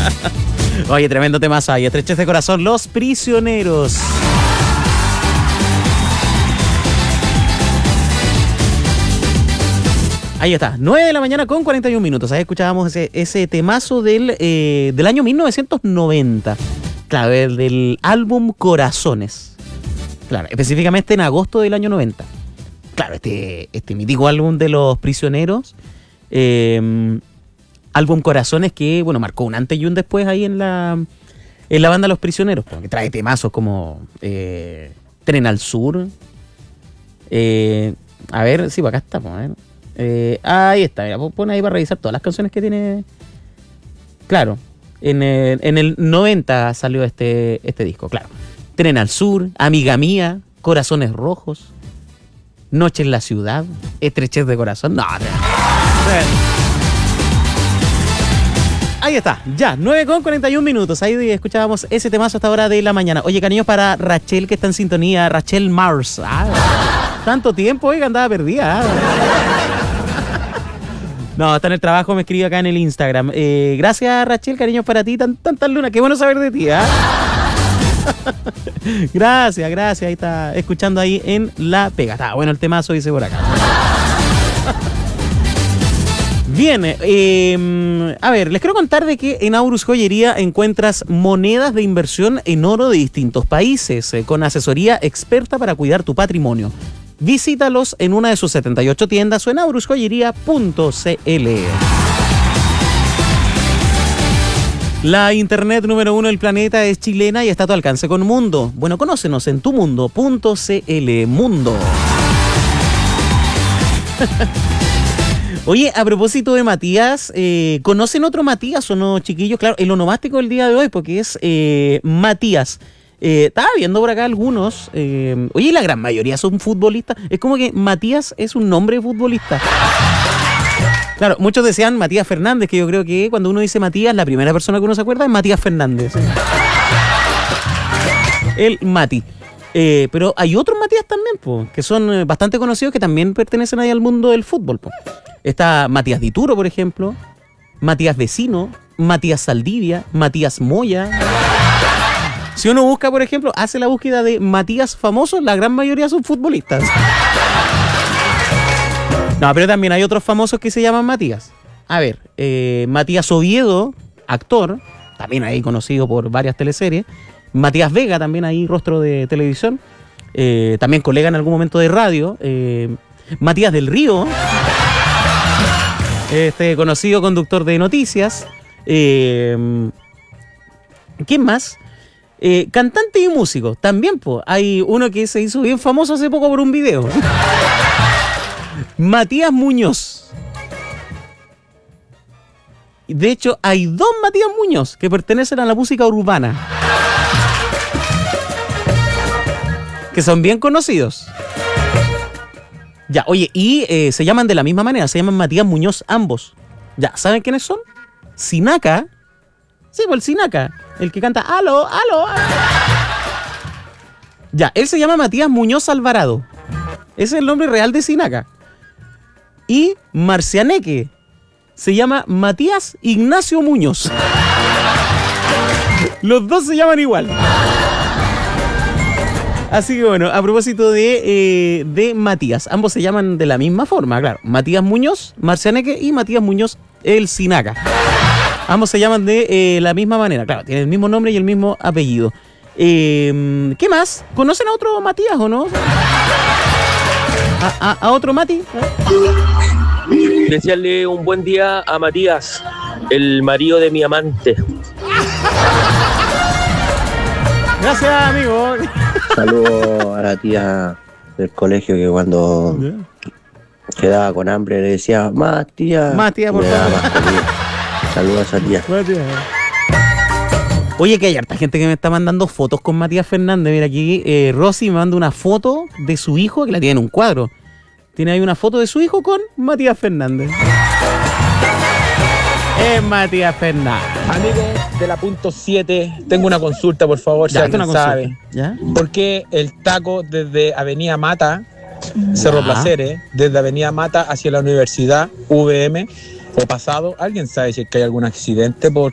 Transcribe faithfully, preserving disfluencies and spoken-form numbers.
Oye, tremendo temazo ahí. Estrechez de corazón, Los Prisioneros. Ahí está, nueve de la mañana con cuarenta y un minutos. Ahí escuchábamos ese, ese temazo del, eh, del año mil novecientos noventa. Claro, el del álbum Corazones. Claro, específicamente en agosto del año noventa. Claro, este, este mítico álbum de Los Prisioneros. Eh, álbum Corazones que, bueno, marcó un antes y un después ahí en la, en la banda Los Prisioneros. Que trae temazos como eh, Tren al Sur. Eh, a ver, sí, pues acá estamos, a ver. Eh, ahí está, mira, pon ahí para revisar todas las canciones que tiene. Claro, en el, en el noventa salió este, este disco, claro. Tren al Sur, Amiga Mía, Corazones Rojos, Noche en la Ciudad, Estrechez de Corazón. No, no, no. Ahí está, ya, nueve con cuarenta y un minutos. Ahí escuchábamos ese temazo hasta hora de la mañana. Oye, cariños para Rachel, que está en sintonía, Rachel Mars. Ah, tanto tiempo, oiga, andaba perdida. Ah. No, está en el trabajo, me escribe acá en el Instagram. Eh, gracias, Rachel, cariños para ti, tan, tantas lunas, qué bueno saber de ti, ¿ah? Gracias, gracias, ahí está, escuchando ahí en La Pega. Está bueno el temazo, dice por acá. Bien, eh, a ver, les quiero contar de que en Aurus Joyería encuentras monedas de inversión en oro de distintos países, eh, con asesoría experta para cuidar tu patrimonio. Visítalos en una de sus setenta y ocho tiendas o en aurus joyería punto c l. La internet número uno del planeta es chilena y está a tu alcance con Mundo. Bueno, conócenos en tumundo punto c l. Mundo. Oye, a propósito de Matías, eh, ¿conocen otro Matías o no, chiquillos? Claro, el onomástico del día de hoy, porque es eh, Matías. Eh, estaba viendo por acá algunos. Eh, oye, la gran mayoría son futbolistas. Es como que Matías es un nombre de futbolista. Claro, muchos decían Matías Fernández, que yo creo que cuando uno dice Matías, la primera persona que uno se acuerda es Matías Fernández. El Mati. Eh, pero hay otros Matías también, po, que son eh, bastante conocidos, que también pertenecen ahí al mundo del fútbol. Po. Está Matías Dituro, por ejemplo. Matías Vecino. Matías Saldivia. Matías Moya. Si uno busca, por ejemplo, hace la búsqueda de Matías famosos, la gran mayoría son futbolistas. No, pero también hay otros famosos que se llaman Matías. A ver, eh, Matías Oviedo, actor, también ahí conocido por varias teleseries. Matías Vega, también ahí rostro de televisión. Eh, también colega en algún momento de radio. Eh, Matías del Río, este conocido conductor de noticias. Eh, ¿Quién más? Eh, cantante y músico, también, po. Hay uno que se hizo bien famoso hace poco por un video. Matías Muñoz. De hecho, hay dos Matías Muñoz que pertenecen a la música urbana, que son bien conocidos. Ya, oye, y eh, se llaman de la misma manera, se llaman Matías Muñoz ambos. Ya, ¿saben quiénes son? Sinaca. Sí, pues el Sinaca, el que canta aló, aló, aló. Ya, él se llama Matías Muñoz Alvarado. Ese es el nombre real de Sinaca. Y Marcianeque se llama Matías Ignacio Muñoz. Los dos se llaman igual. Así que bueno, a propósito de, eh, de Matías, ambos se llaman de la misma forma, claro. Matías Muñoz, Marcianeque, y Matías Muñoz el Sinaca. Ambos se llaman de eh, la misma manera, claro, tienen el mismo nombre y el mismo apellido. Eh, ¿Qué más? ¿Conocen a otro Matías o no? ¿A, a, a otro Mati? ¿Eh? Desearle un buen día a Matías, el marido de mi amante. Gracias, amigo. Saludos a la tía del colegio que cuando quedaba con hambre le decía, Matías. Matías, por favor. Saludos a esa tía. Matías. Oye, que hay harta gente que me está mandando fotos con Matías Fernández. Mira, aquí eh, Rosy me manda una foto de su hijo, que la tiene en un cuadro. Tiene ahí una foto de su hijo con Matías Fernández. Es Matías Fernández. Amigos de la punto siete, tengo una consulta, por favor, ya, si alguien una sabe. ¿Ya? ¿Por qué el taco desde Avenida Mata, Cerro Ya. Placeres, desde Avenida Mata hacia la Universidad U V M o pasado? ¿Alguien sabe si es que hay algún accidente por